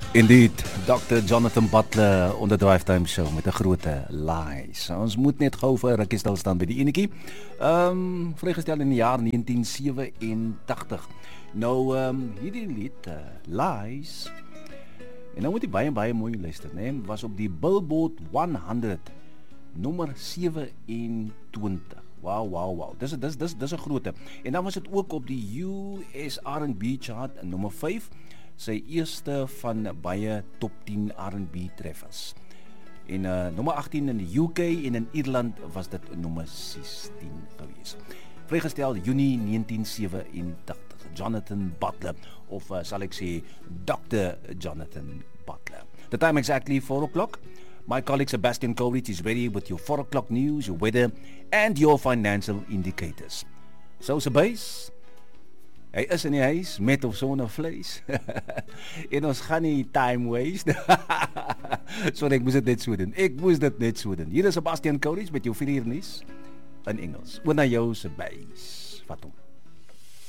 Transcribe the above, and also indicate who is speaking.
Speaker 1: Indeed, Dr. Jonathan Butler onder Drive Time Show met 'n groot lies. Ons moet net gou vir 'n rukkie stil staan by die enetjie. Vrygestel in die jaar 1987. Nou, hierdie lied, Lies, en nou moet jy baie mooi luister, né? Was op die Billboard 100, nommer 27. Wow. Dis 'n groote. En dan was dit ook op die US R&B chart, nommer 5. Sy eerste van baie top 10 R&B treffers. En nommer 18 in die UK en in Ierland was dit nommer 16 gewees. Vrygestel Junie 1987. Jonathan Butler, of sal ek sê Dr. Jonathan Butler. The time exactly 4 o'clock. My colleague Sebastian Coleridge is ready with your 4 o'clock news, your weather and your financial indicators. So Sebas, hy is in die huis met of sonder vlees. En ons gaan nie time waste. So ek moes dit net so doen. Hier is Sebastian Coleridge met jou 4 uur nuus in Engels. Oor na jou Sebas. Vat hom.